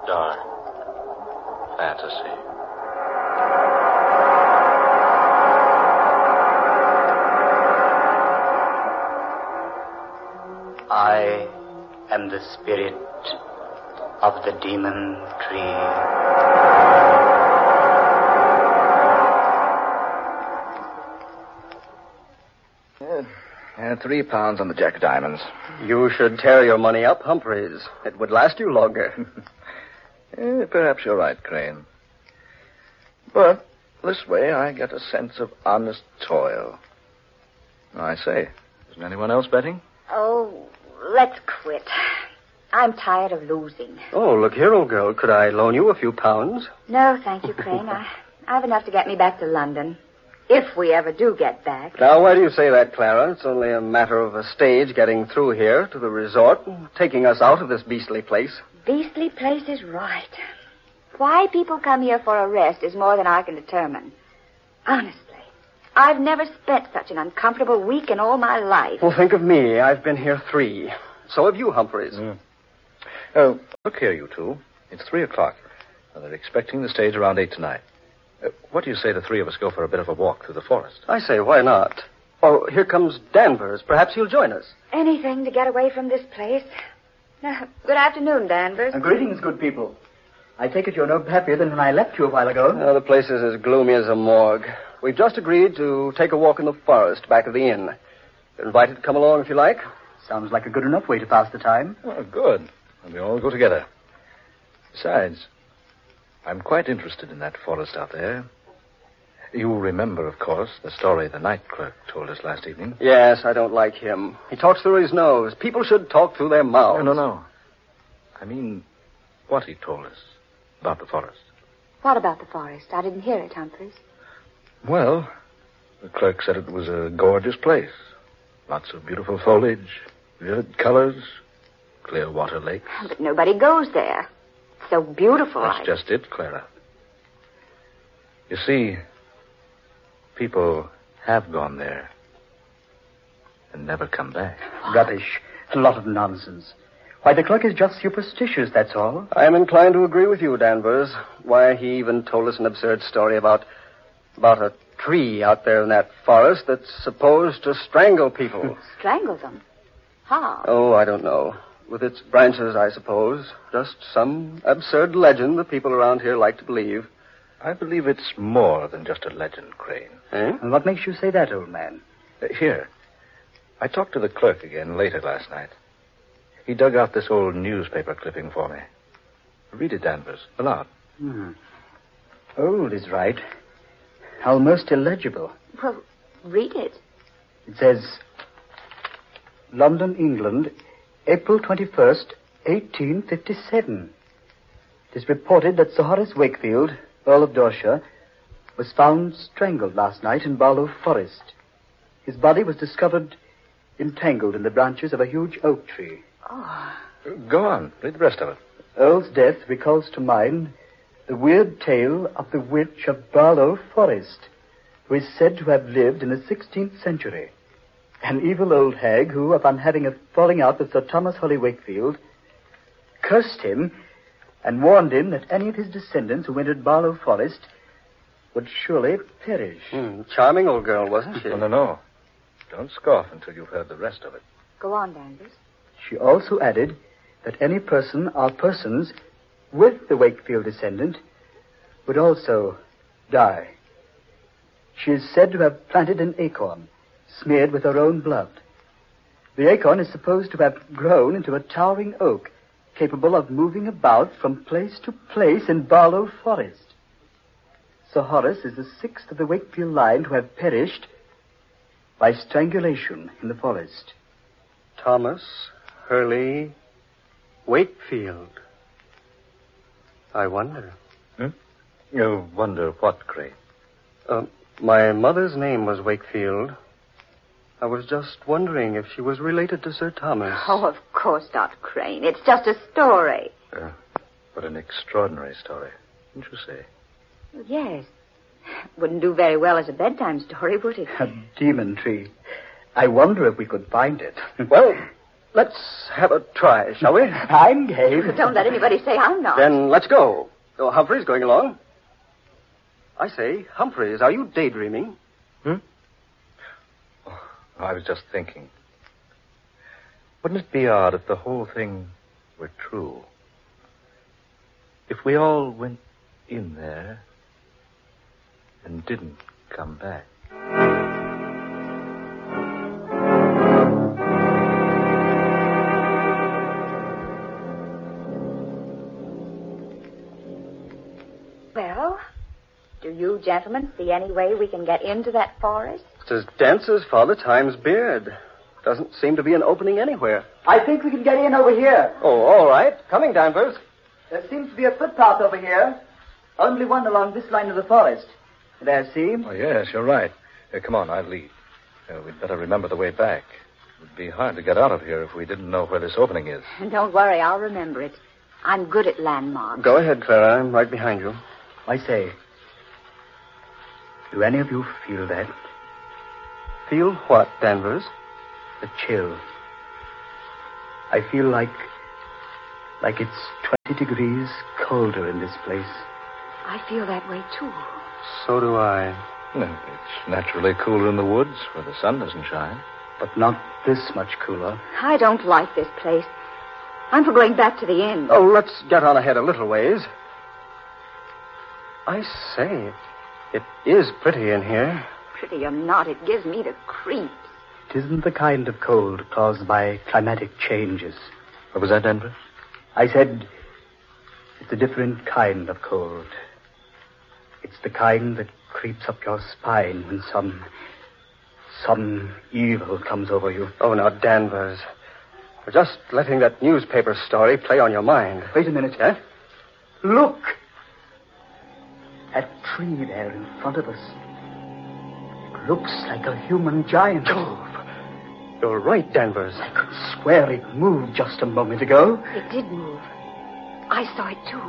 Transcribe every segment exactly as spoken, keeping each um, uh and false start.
dark fantasy. I am the spirit of the demon tree. Uh, uh, three pounds on the Jack of Diamonds. You should tear your money up, Humphreys. It would last you longer. uh, perhaps you're right, Crane. But this way I get a sense of honest toil. I say, isn't anyone else betting? Oh, let's quit. I'm tired of losing. Oh, look here, old girl. Could I loan you a few pounds? No, thank you, Crane. I, I have enough to get me back to London. If we ever do get back. Now, why do you say that, Clara? It's only a matter of a stage getting through here to the resort and taking us out of this beastly place. Beastly place is right. Why people come here for a rest is more than I can determine. Honestly, I've never spent such an uncomfortable week in all my life. Well, think of me. I've been here three. So have you, Humphreys. Mm. Oh, look here, you two. It's three o'clock. And they're expecting the stage around eight tonight. Uh, what do you say the three of us go for a bit of a walk through the forest? I say, why not? Oh, here comes Danvers. Perhaps he'll join us. Anything to get away from this place. Uh, good afternoon, Danvers. Uh, greetings, good people. I take it you're no happier than when I left you a while ago. Uh, the place is as gloomy as a morgue. We've just agreed to take a walk in the forest back of the inn. You're invited to come along if you like. Sounds like a good enough way to pass the time. Oh, good. And we all go together. Besides, I'm quite interested in that forest out there. You remember, of course, the story the night clerk told us last evening. Yes, I don't like him. He talks through his nose. People should talk through their mouths. No, no, no. I mean, what he told us about the forest. What about the forest? I didn't hear it, Humphreys. Well, the clerk said it was a gorgeous place. Lots of beautiful foliage, vivid colors, clear water lakes. But nobody goes there. It's so beautiful. That's I... just it, Clara. You see, people have gone there and never come back. Rubbish. A lot of nonsense. Why, the clerk is just superstitious, that's all. I am inclined to agree with you, Danvers. Why, he even told us an absurd story about about a tree out there in that forest that's supposed to strangle people. Strangle them? How? Oh, I don't know. With its branches, I suppose. Just some absurd legend the people around here like to believe. I believe it's more than just a legend, Crane. Eh? And what makes you say that, old man? Uh, here. I talked to the clerk again later last night. He dug out this old newspaper clipping for me. Read it, Danvers, aloud. Hmm. Old is right. Almost illegible. Well, read it. It says, London, England, April twenty-first, eighteen fifty-seven. It is reported that Sir Horace Wakefield, Earl of Dorset, was found strangled last night in Barlow Forest. His body was discovered entangled in the branches of a huge oak tree. Oh. Go on. Read the rest of it. Earl's death recalls to mind the weird tale of the witch of Barlow Forest, who is said to have lived in the sixteenth century. An evil old hag who, upon having a falling out with Sir Thomas Holly Wakefield, cursed him and warned him that any of his descendants who entered Barlow Forest would surely perish. Hmm, charming old girl, wasn't she? No, no, no. Don't scoff until you've heard the rest of it. Go on, Danvers. She also added that any person or persons with the Wakefield descendant would also die. She is said to have planted an acorn, smeared with her own blood. The acorn is supposed to have grown into a towering oak, capable of moving about from place to place in Barlow Forest. Sir Horace is the sixth of the Wakefield line to have perished by strangulation in the forest. Thomas Hurley Wakefield. I wonder. Hmm? You wonder what, Crane? Uh, my mother's name was Wakefield. I was just wondering if she was related to Sir Thomas. Oh, of course not, Crane. It's just a story. Uh, what an extraordinary story, wouldn't you say? Yes. Wouldn't do very well as a bedtime story, would it? A demon tree. I wonder if we could find it. Well, let's have a try, shall we? I'm game. Don't let anybody say I'm not. Then let's go. Oh, Humphrey's going along. I say, Humphreys, are you daydreaming? Hmm? Oh, I was just thinking. Wouldn't it be odd if the whole thing were true? If we all went in there and didn't come back. Well, do you gentlemen see any way we can get into that forest? It's as dense as Father Time's beard. Doesn't seem to be an opening anywhere. I think we can get in over here. Oh, all right. Coming, Danvers. There seems to be a footpath over here. Only one along this line of the forest. There, see? Oh, yes, you're right. Uh, come on, I'll lead. Uh, we'd better remember the way back. It would be hard to get out of here if we didn't know where this opening is. Don't worry, I'll remember it. I'm good at landmarks. Go ahead, Clara. I'm right behind you. I say, do any of you feel that? Feel what, Danvers? The chill. I feel like, like it's twenty degrees colder in this place. I feel that way, too. So do I. No, it's naturally cooler in the woods where the sun doesn't shine. But not this much cooler. I don't like this place. I'm for going back to the inn. Oh, let's get on ahead a little ways. I say, it is pretty in here. Pretty or not, it gives me the creeps. It isn't the kind of cold caused by climatic changes. What was that, Denver? I said it's a different kind of cold. It's the kind that creeps up your spine when some... some evil comes over you. Oh, now, Danvers. You're just letting that newspaper story play on your mind. Wait a minute, eh? Look! That tree there in front of us. It looks like a human giant. Jove! You're right, Danvers. I could swear it moved just a moment ago. It did move. I saw it, too.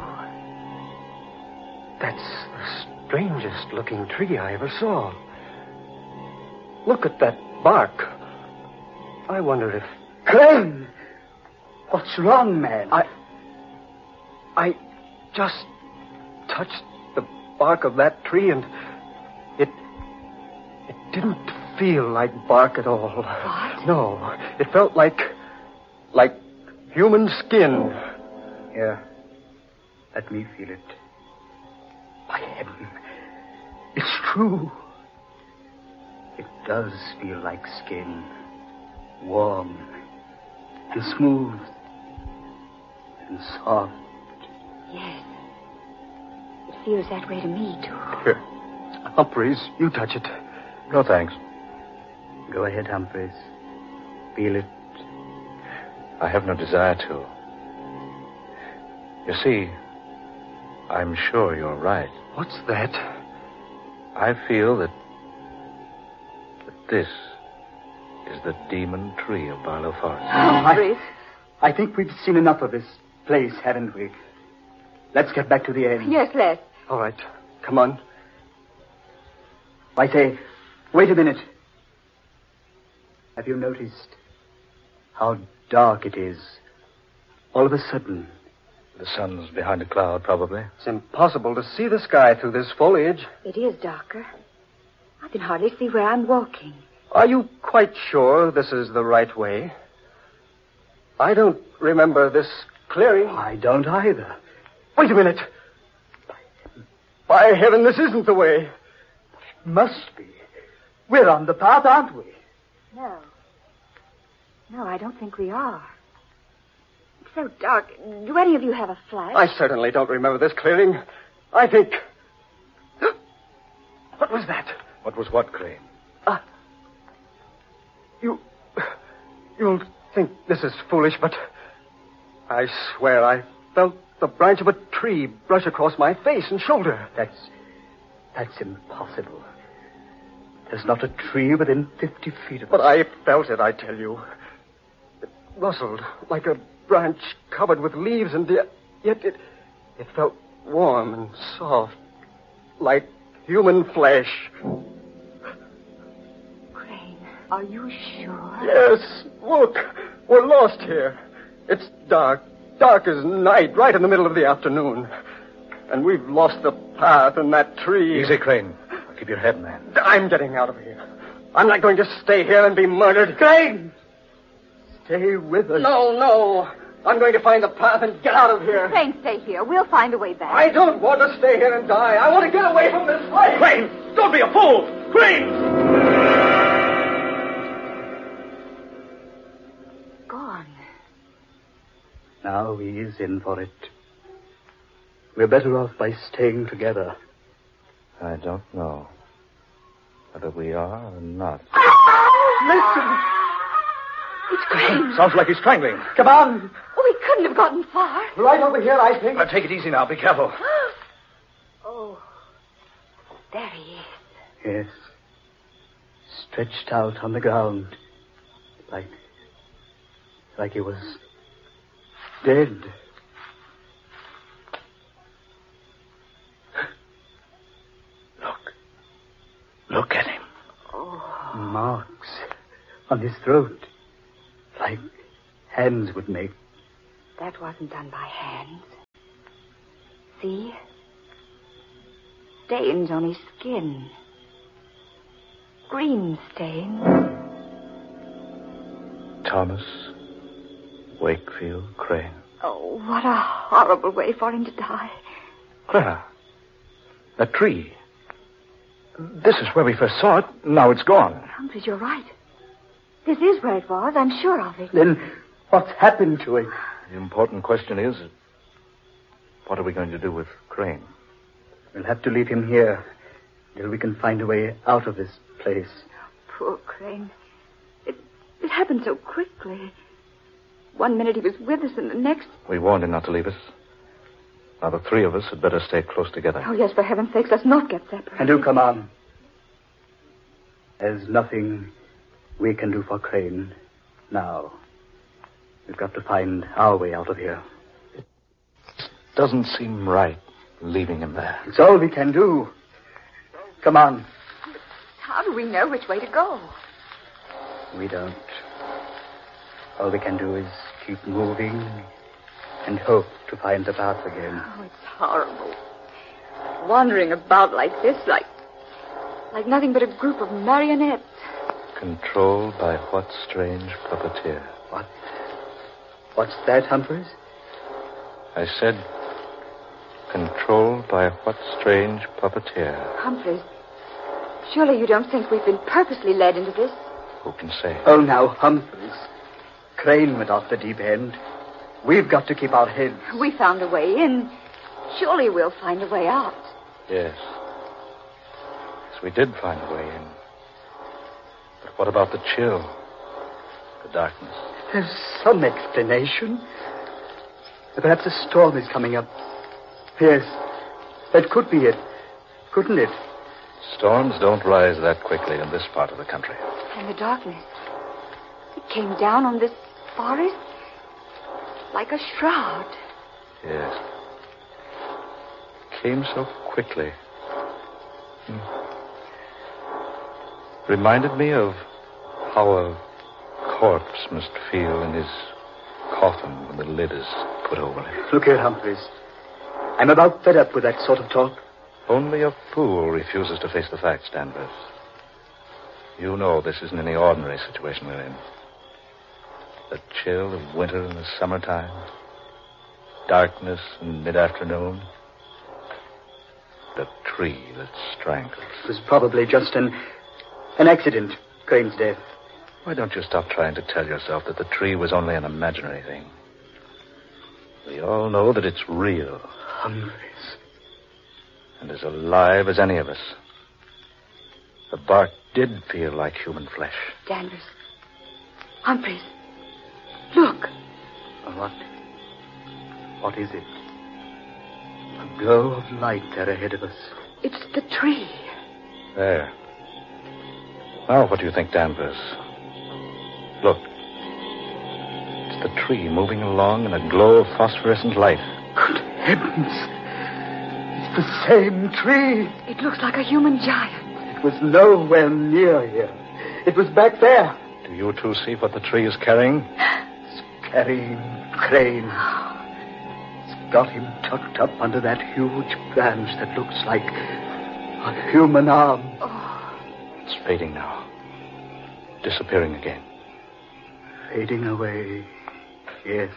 That's the strangest looking tree I ever saw. Look at that bark. I wonder if... Crane! What's wrong, man? I... I just touched the bark of that tree and it... It didn't feel like bark at all. What? No, it felt like... like human skin. Here, let me feel it. By heaven, it's true. It does feel like skin. Warm and smooth and soft. Yes. It feels that way to me, too. Here, Humphreys, you touch it. No, thanks. Go ahead, Humphreys. Feel it. I have no desire to. You see, I'm sure you're right. What's that? I feel that, that this is the demon tree of Barlow Forest. Humphreys. I, I think we've seen enough of this place, haven't we? Let's get back to the inn. Yes, let's. All right, come on. I say, wait a minute. Have you noticed how dark it is? All of a sudden. The sun's behind a cloud, probably. It's impossible to see the sky through this foliage. It is darker. I can hardly see where I'm walking. Are you quite sure this is the right way? I don't remember this clearing. I don't either. Wait a minute. By heaven, this isn't the way. It must be. We're on the path, aren't we? No. No, I don't think we are. It's so dark. Do any of you have a flash? I certainly don't remember this clearing. I think... What was that? What was what, Crane? Uh, you... You'll think this is foolish, but... I swear I felt the branch of a tree brush across my face and shoulder. That's... That's impossible. There's not a tree within fifty feet of us. But I felt it, I tell you. It rustled like a branch covered with leaves, and yet, yet it, it felt warm and soft, like human flesh. Crane, are you sure? Yes, look. We're lost here. It's dark. Dark as night, right in the middle of the afternoon. And we've lost the path in that tree. Easy, Crane. Keep your head, man. I'm getting out of here. I'm not going to stay here and be murdered. Crane! Stay with us. No, no. I'm going to find the path and get out of here. Crane, stay here. We'll find a way back. I don't want to stay here and die. I want to get away from this place. Crane! Don't be a fool! Crane! Gone. Now he is in for it. We're better off by staying together. I don't know whether we are or not. Listen! It's Crane. Sounds like he's strangling. Come on! Oh, he couldn't have gotten far. Right over here, I think. Now, take it easy now. Be careful. Oh, there he is. Yes. Stretched out on the ground. Like... like he was... dead. Look. Look at him. Oh, Marks on his throat. Like hands would make. that wasn't done by hands. See? Stains on his skin. Green stains. Thomas Wakefield Crane. Oh, what a horrible way for him to die. Clara. A tree. This is where we first saw it. Now it's gone. Humphreys, you're right. This is where it was. I'm sure of it. Then what's happened to it? The important question is, what are we going to do with Crane? We'll have to leave him here till we can find a way out of this place. Poor Crane. It, it happened so quickly. One minute he was with us, and the next... We warned him not to leave us. Now the three of us had better stay close together. Oh, yes, for heaven's sakes, let's not get separated. And do come on. There's nothing we can do for Crane now. We've got to find our way out of here. It doesn't seem right leaving him there. It's all we can do. Come on. How do we know which way to go? We don't. All we can do is keep moving and hope to find the path again. Oh, it's horrible. Wandering about like this, like... like nothing but a group of marionettes. Controlled by what strange puppeteer? What? What's that, Humphreys? I said, controlled by what strange puppeteer? Humphreys, surely you don't think we've been purposely led into this? Who can say? Oh, now, Humphreys. Crane went off the deep end. We've got to keep our heads. We found a way in. Surely we'll find a way out. Yes. Yes, we did find a way in. But what about the chill? The darkness? There's some explanation. Perhaps a storm is coming up. Yes, that could be it. Couldn't it? Storms don't rise that quickly in this part of the country. And the darkness. It came down on this forest like a shroud. Yes. Came so quickly. Hmm. Reminded me of how a corpse must feel in his coffin when the lid is put over it. Look here, Humphreys. I'm about fed up with that sort of talk. Only a fool refuses to face the facts, Danvers. You know this isn't any ordinary situation we're in. The chill of winter in the summertime. Darkness in mid-afternoon. The tree that strangles. It was probably just an an accident, Crane's death. Why don't you stop trying to tell yourself that the tree was only an imaginary thing? We all know that it's real. Humphreys. And as alive as any of us. The bark did feel like human flesh. Danvers. Humphreys. Look. What? What is it? A glow of light there ahead of us. It's the tree. There. Now, what do you think, Danvers? Look. It's the tree moving along in a glow of phosphorescent light. Good heavens. It's the same tree. It looks like a human giant. It was nowhere near here. It was back there. Do you two see what the tree is carrying? carrying crane. It's got him tucked up under that huge branch that looks like a human arm. It's fading now. Disappearing again. Fading away. Yes.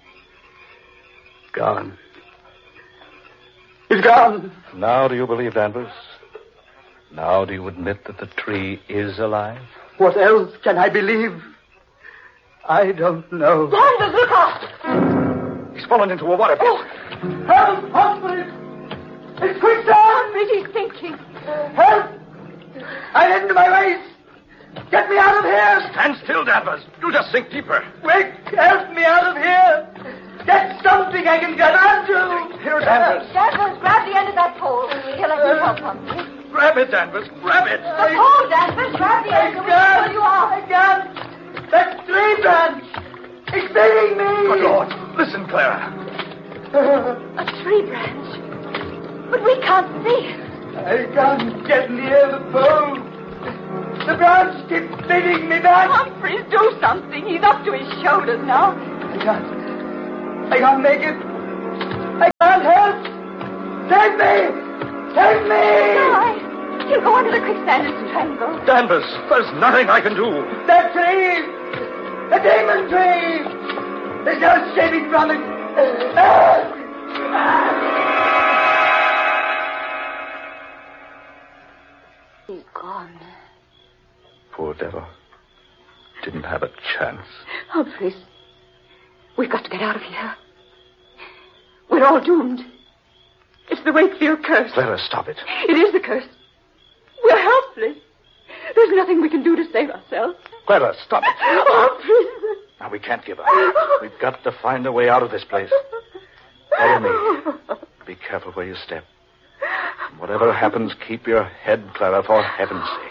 Gone. He's gone. Now do you believe, Danvers? Now do you admit that the tree is alive? What else can I believe? I don't know. Danvers, look out! He's fallen into a water pit. Oh, help! Humphrey! It's quicksand! Humphrey, he's sinking. Help! I'm into my waist! Get me out of here! Stand still, Danvers. You just sink deeper. Quick! Help me out of here! Get something I can get onto! Here, Danvers. Danvers, grab the end of that pole. Here, let me help, Humphrey. Grab it, Danvers. Grab it. The pole, Danvers. Grab the end. We'll pull you off. I can't! That tree branch! It's biting me! Good Lord. Listen, Clara. A tree branch. But we can't see it. I can't get near the pole. The branch keeps biting me back. Humphrey, do something. He's up to his shoulders now. I can't. I can't make it. I can't help. Save me! Save me! Why? He'll go under the quicksand and strangle. Danvers, there's nothing I can do. That tree! The demon tree! There's no saving from it. He's gone. Poor devil. Didn't have a chance. Humphreys, we've got to get out of here. We're all doomed. It's the Wakefield curse. Clara, stop it. It is the curse. We're helpless. There's nothing we can do to save ourselves. Clara, stop it. Humphreys. Now, we can't give up. We've got to find a way out of this place. Follow me. Be careful where you step. Whatever happens, keep your head, Clara, for heaven's sake.